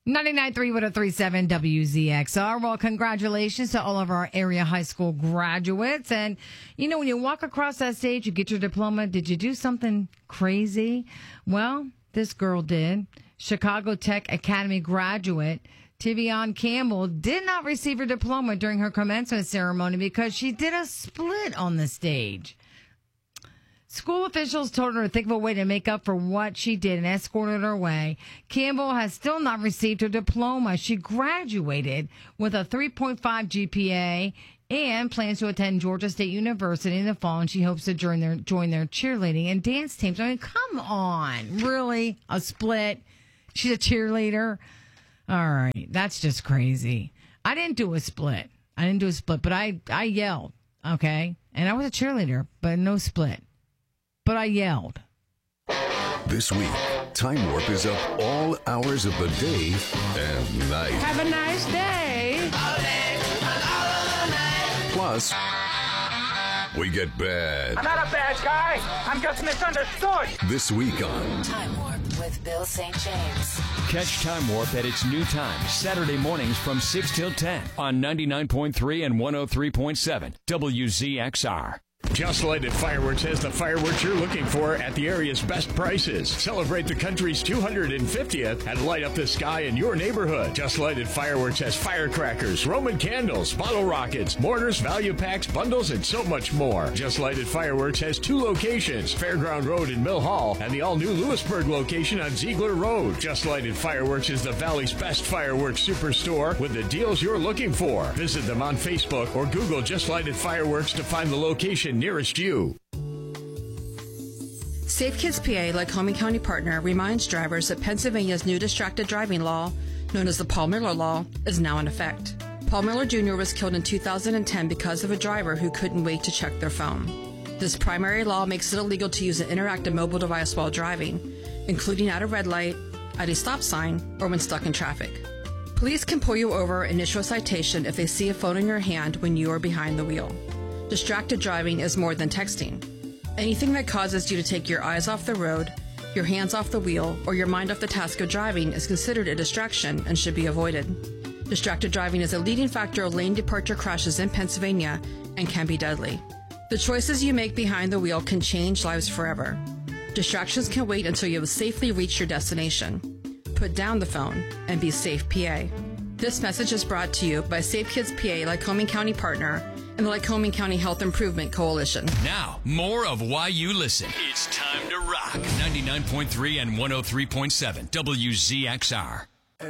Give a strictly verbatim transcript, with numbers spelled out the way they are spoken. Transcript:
ninety-nine point three, one oh three point seven W Z X R. Well, congratulations to all of our area high school graduates. And, you know, when you walk across that stage, you get your diploma. Did you do something crazy? Well, this girl did. Chicago Tech Academy graduate Tivion Campbell did not receive her diploma during her commencement ceremony because she did a split on the stage. School officials told her to think of a way to make up for what she did and escorted her away. Campbell has still not received her diploma. She graduated with a three point five G P A and plans to attend Georgia State University in the fall, and she hopes to join their, join their cheerleading and dance teams. I mean, come on. Really? A split? She's a cheerleader? All right. That's just crazy. I didn't do a split. I didn't do a split, but I, I yelled, okay? And I was a cheerleader, but no split. But I yelled. This week, Time Warp is up all hours of the day and night. Have a nice day. All day and all of the night. Plus, we get bad. I'm not a bad guy. I'm just misunderstood. This week on Time Warp with Bill Saint James. Catch Time Warp at its new time, Saturday mornings from six till ten on ninety-nine point three and one oh three point seven W Z X R. Just Lighted Fireworks has the fireworks you're looking for at the area's best prices. Celebrate the country's two hundred fiftieth and light up the sky in your neighborhood. Just Lighted Fireworks has firecrackers, Roman candles, bottle rockets, mortars, value packs, bundles, and so much more. Just Lighted Fireworks has two locations, Fairground Road in Mill Hall and the all-new Lewisburg location on Ziegler Road. Just Lighted Fireworks is the Valley's best fireworks superstore with the deals you're looking for. Visit them on Facebook or Google Just Lighted Fireworks to find the location nearest you. Safe Kids P A, Lycoming County partner, reminds drivers that Pennsylvania's new distracted driving law, known as the Paul Miller Law, is now in effect. Paul Miller Junior was killed in two thousand ten because of a driver who couldn't wait to check their phone. This primary law makes it illegal to use an interactive mobile device while driving, including at a red light, at a stop sign, or when stuck in traffic. Police can pull you over and issue a citation if they see a phone in your hand when you are behind the wheel. Distracted driving is more than texting. Anything that causes you to take your eyes off the road, your hands off the wheel, or your mind off the task of driving is considered a distraction and should be avoided. Distracted driving is a leading factor of lane departure crashes in Pennsylvania and can be deadly. The choices you make behind the wheel can change lives forever. Distractions can wait until you have safely reached your destination. Put down the phone and be safe, P A. This message is brought to you by Safe Kids P A, Lycoming County partner, and the Lycoming County Health Improvement Coalition. Now, more of Why You Listen. It's time to rock. ninety-nine point three and one oh three point seven W Z X R.